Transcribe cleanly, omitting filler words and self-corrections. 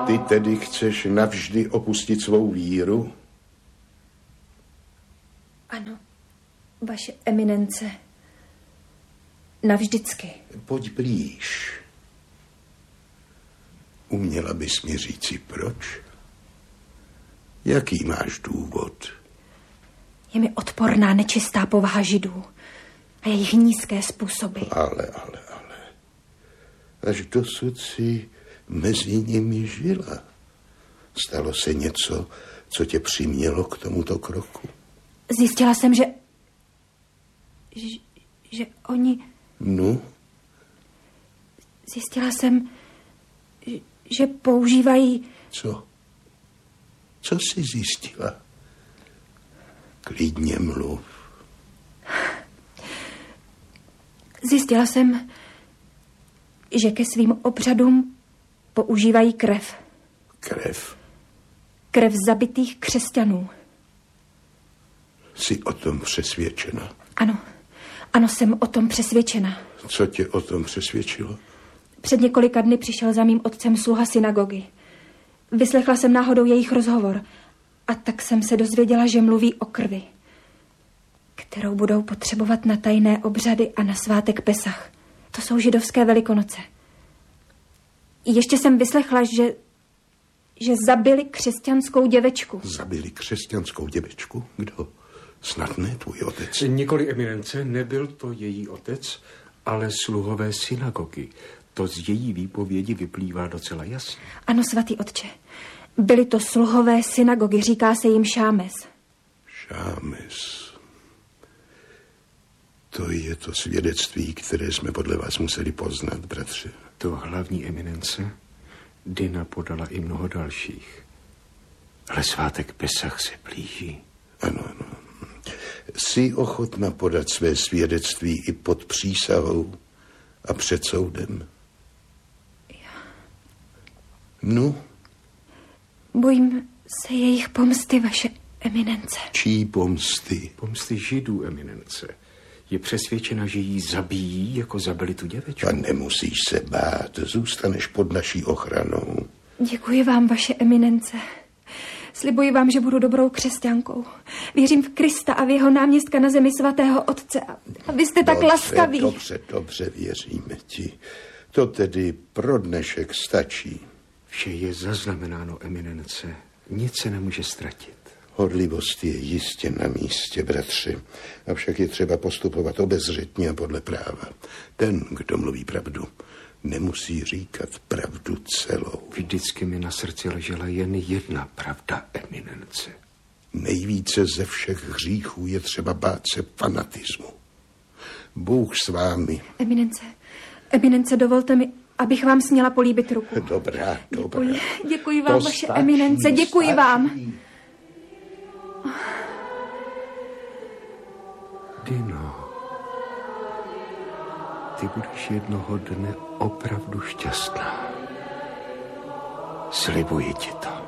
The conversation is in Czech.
Ty tedy chceš navždy opustit svou víru? Ano, vaše eminence. Navždycky. Pojď blíž. Uměla bys mi říci proč? Jaký máš důvod? Je mi odporná nečistá povaha Židů a jejich nízké způsoby. Ale. Až dosud si mezi nimi žila. Stalo se něco, co tě přimělo k tomuto kroku? Zjistila jsem, že oni... No? Zjistila jsem, že používají... Co? Co jsi zjistila? Klidně mluv. Zjistila jsem, že ke svým obřadům používají krev. Krev? Krev zabitých křesťanů. Jsi o tom přesvědčena? Ano, jsem o tom přesvědčena. Co tě o tom přesvědčilo? Před několika dny přišel za mým otcem sluha synagogy. Vyslechla jsem náhodou jejich rozhovor a tak jsem se dozvěděla, že mluví o krvi, kterou budou potřebovat na tajné obřady a na svátek Pesach. To jsou židovské velikonoce. Ještě jsem vyslechla, že zabili křesťanskou děvečku. Zabili křesťanskou děvečku? Kdo? Snad ne tvůj otec? Nikoli, eminence, nebyl to její otec, ale sluhové synagogy. To z její výpovědi vyplývá docela jasně. Ano, svatý otče. Byli to sluhové synagogy, říká se jim Šámes. Šámes. To je to svědectví, které jsme podle vás museli poznat, bratře. To hlavní, eminence. Dina podala i mnoho dalších. Ale svátek Pesach se blíží. Ano. Jsi ochotna podat své svědectví i pod přísahou a před soudem? No? Bojím se jejich pomsty, vaše eminence. Čí pomsty? Pomsty Židů, eminence. Je přesvědčena, že jí zabijí, jako zabili tu děvečku. A nemusíš se bát, zůstaneš pod naší ochranou. Děkuji vám, vaše eminence. Slibuji vám, že budu dobrou křesťankou. Věřím v Krista a v jeho náměstka na zemi svatého Otce. A vy jste tak laskaví. Dobře, věříme ti. To tedy pro dnešek stačí. Vše je zaznamenáno, eminence. Nic se nemůže ztratit. Horlivost je jistě na místě, bratři. Avšak je třeba postupovat obezřetně a podle práva. Ten, kdo mluví pravdu, nemusí říkat pravdu celou. Vždycky mi na srdci ležela jen jedna pravda, eminence. Nejvíce ze všech hříchů je třeba bát se fanatismu. Bůh s vámi. Eminence, dovolte mi, abych vám směla políbit ruku. Dobrá. Děkuji vám, vaše eminence, děkuji vám. Dino, ty budeš jednoho dne opravdu šťastná. Slibuji ti to.